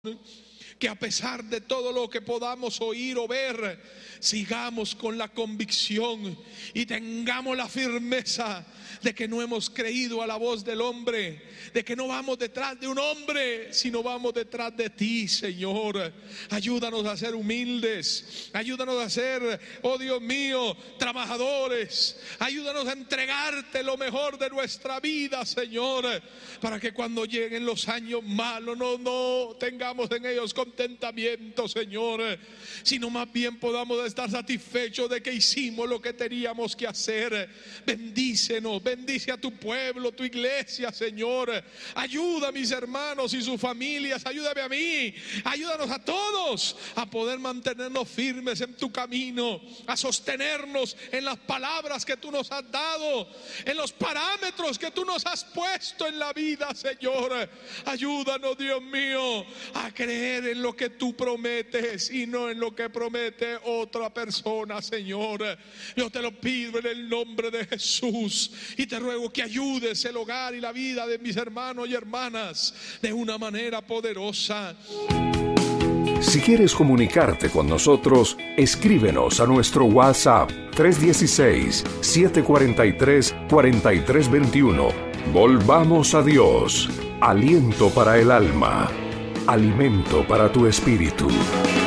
Que a pesar de todo lo que podamos oír o ver, sigamos con la convicción y tengamos la firmeza de que no hemos creído a la voz del hombre, de que no vamos detrás de un hombre, sino vamos detrás de ti, Señor. Ayúdanos a ser humildes, ayúdanos a ser, oh Dios mío, trabajadores. Ayúdanos a entregarte lo mejor de nuestra vida, Señor, para que cuando lleguen los años malos no tengamos en ellos contentamiento, Señor, sino más bien podamos estar satisfechos de que hicimos lo que teníamos que hacer. Bendícenos, bendice a tu pueblo, tu iglesia, Señor. Ayuda a mis hermanos y sus familias, ayúdame a mí, ayúdanos a todos a poder mantenernos firmes en tu camino, a sostenernos en las palabras que tú nos has dado, en los parámetros que tú nos has puesto en la vida, Señor. Ayúdanos, Dios mío, a creer en lo que tú prometes y no en lo que promete otra persona, Señor. Yo te lo pido en el nombre de Jesús y te ruego que ayudes el hogar y la vida de mis hermanos y hermanas de una manera poderosa. Si quieres comunicarte con nosotros, escríbenos a nuestro WhatsApp 316-743-4321. Volvamos a Dios. Aliento para el alma. Alimento para tu espíritu.